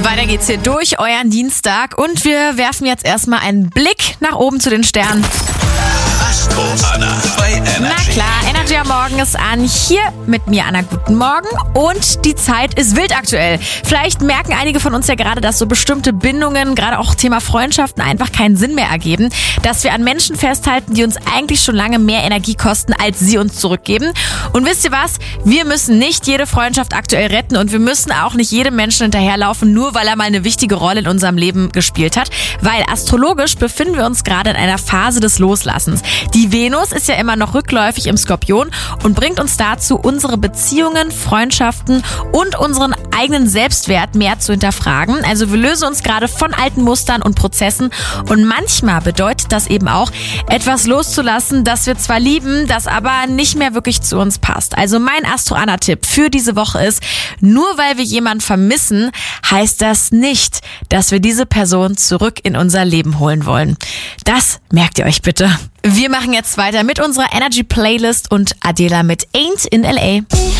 Weiter geht's hier durch euren Dienstag und wir werfen jetzt erstmal einen Blick nach oben zu den Sternen. Astro Anna bei Energy. Na klar, Energy am Morgen ist an. Hier mit mir, Anna, guten Morgen. Und die Zeit ist wild aktuell. Vielleicht merken einige von uns ja gerade, dass so bestimmte Bindungen, gerade auch Thema Freundschaften, einfach keinen Sinn mehr ergeben. Dass wir an Menschen festhalten, die uns eigentlich schon lange mehr Energie kosten, als sie uns zurückgeben. Und wisst ihr was? Wir müssen nicht jede Freundschaft aktuell retten und wir müssen auch nicht jedem Menschen hinterherlaufen, nur weil er mal eine wichtige Rolle in unserem Leben gespielt hat. Weil astrologisch befinden wir uns gerade in einer Phase des Loslassens. Die Venus ist ja immer noch rückläufig im Skorpion und bringt uns dazu, unsere Beziehungen, Freundschaften und unseren eigenen Selbstwert mehr zu hinterfragen. Also wir lösen uns gerade von alten Mustern und Prozessen und manchmal bedeutet das eben auch, etwas loszulassen, das wir zwar lieben, das aber nicht mehr wirklich zu uns passt. Also mein Astro-Anna-Tipp für diese Woche ist, nur weil wir jemanden vermissen, heißt das nicht, dass wir diese Person zurück in unser Leben holen wollen. Das merkt ihr euch bitte. Wir machen jetzt weiter mit unserer Energy Playlist und Adela mit Ain't in LA.